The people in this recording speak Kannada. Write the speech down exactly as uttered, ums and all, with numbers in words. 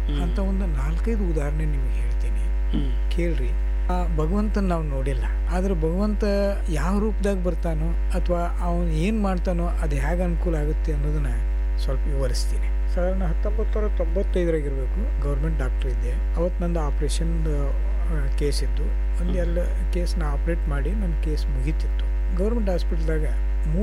ಅಂತ ಒಂದು ನಾಲ್ಕೈದು ಉದಾಹರಣೆ ನಿಮಗೆ ಹೇಳ್ತೀನಿ, ಕೇಳ್ರಿ. ಆ ಭಗವಂತನ ನಾವು ನೋಡಿಲ್ಲ, ಆದ್ರೆ ಭಗವಂತ ಯಾವ ರೂಪದಾಗ ಬರ್ತಾನೋ ಅಥವಾ ಅವನು ಏನು ಮಾಡ್ತಾನೋ ಅದು ಹೇಗೆ ಅನುಕೂಲ ಆಗುತ್ತೆ ಅನ್ನೋದನ್ನ ಸ್ವಲ್ಪ ವಿವರಿಸ್ತೀನಿ. ಸಾಧಾರಣ ಹತ್ತೊಂಬತ್ತು ನೂರ ತೊಂಬತ್ತೈದರಾಗಿರ್ಬೇಕು, ಗೌರ್ಮೆಂಟ್ ಡಾಕ್ಟ್ರ್ ಇದ್ದೆ. ಅವತ್ತು ನಂದು ಆಪ್ರೇಷನ್ ಕೇಸ್ ಇದ್ದು, ಒಂದು ಎಲ್ಲ ಕೇಸ್ನ ಆಪ್ರೇಟ್ ಮಾಡಿ ನನ್ನ ಕೇಸ್ ಮುಗೀತಿತ್ತು. ಗೌರ್ಮೆಂಟ್ ಹಾಸ್ಪಿಟ್ಲ್ದಾಗ